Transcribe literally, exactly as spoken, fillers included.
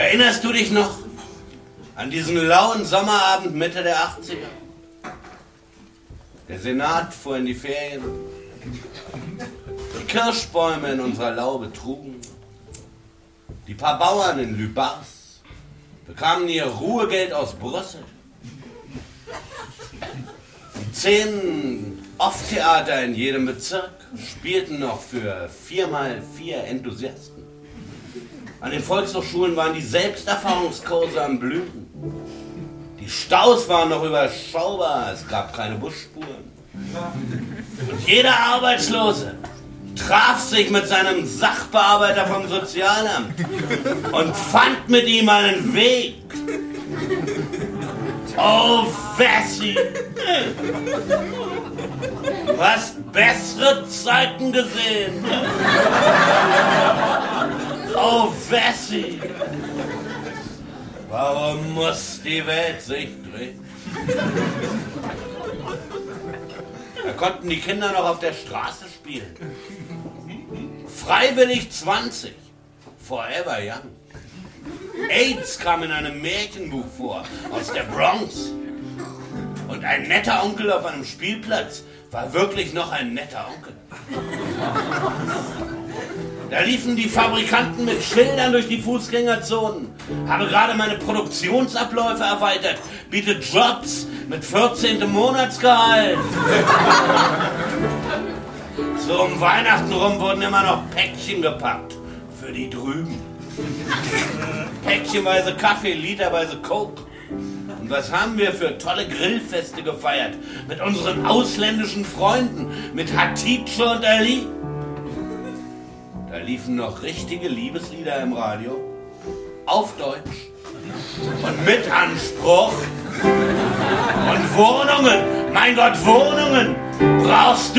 Erinnerst du dich noch an diesen lauen Sommerabend Mitte der achtziger? Der Senat fuhr in die Ferien. Die Kirschbäume in unserer Laube trugen. Die paar Bauern in Lübars bekamen ihr Ruhegeld aus Brüssel. Die zehn Off-Theater in jedem Bezirk spielten noch für vier mal vier Enthusiasten. An den Volkshochschulen waren die Selbsterfahrungskurse am Blüten. Die Staus waren noch überschaubar, es gab keine Busspuren. Und jeder Arbeitslose traf sich mit seinem Sachbearbeiter vom Sozialamt und fand mit ihm einen Weg. Oh, Wessi! Du hast bessere Zeiten gesehen. Oh, Wessi! Warum muss die Welt sich drehen? Da konnten die Kinder noch auf der Straße spielen. Freiwillig zwanzig. Forever young. AIDS kam in einem Märchenbuch vor, aus der Bronx. Und ein netter Onkel auf einem Spielplatz war wirklich noch ein netter Onkel. Da liefen die Fabrikanten mit Schildern durch die Fußgängerzonen. Habe gerade meine Produktionsabläufe erweitert. Bietet Jobs mit vierzehnten Monatsgehalt. So um Weihnachten rum wurden immer noch Päckchen gepackt. Für die drüben. Päckchenweise Kaffee, literweise Coke. Und was haben wir für tolle Grillfeste gefeiert? Mit unseren ausländischen Freunden. Mit Hatice und Ali. Da liefen noch richtige Liebeslieder im Radio. Auf Deutsch. Und mit Anspruch. Und Wohnungen. Mein Gott, Wohnungen. Brauchst du